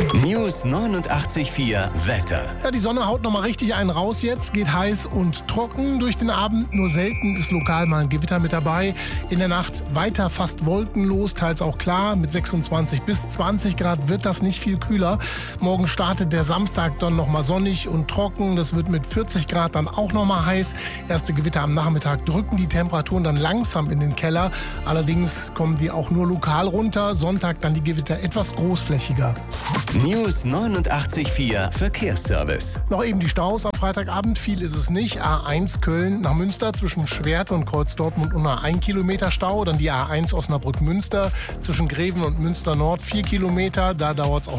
News 89.4 Wetter. Ja, die Sonne haut nochmal richtig einen raus jetzt, geht heiß und trocken durch den Abend. Nur selten ist lokal mal ein Gewitter mit dabei. In der Nacht weiter fast wolkenlos, teils auch klar. Mit 26 bis 20 Grad wird das nicht viel kühler. Morgen startet der Samstag dann nochmal sonnig und trocken. Das wird mit 40 Grad dann auch nochmal heiß. Erste Gewitter am Nachmittag drücken die Temperaturen dann langsam in den Keller. Allerdings kommen die auch nur lokal runter. Sonntag dann die Gewitter etwas großflächiger. News 89.4 Verkehrsservice. Noch eben die Staus am Freitagabend. Viel ist es nicht. A1 Köln nach Münster zwischen Schwert und Kreuz Dortmund unter 1 Kilometer Stau. Dann die A1 Osnabrück-Münster zwischen Greven und Münster Nord 4 Kilometer. Da dauert es auch